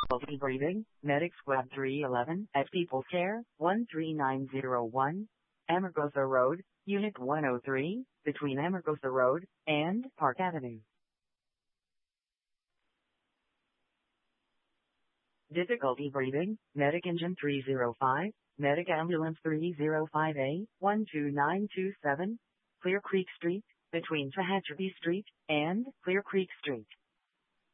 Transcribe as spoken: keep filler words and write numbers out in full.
Difficulty breathing. Medic Squad three eleven at People's Care one three nine zero one, Amargosa Road, Unit one oh three, between Amargosa Road and Park Avenue. Difficulty breathing. Medic Engine three oh five, Medic Ambulance three oh five A one two nine two seven, Clear Creek Street, between Tehachapi Street and Clear Creek Street.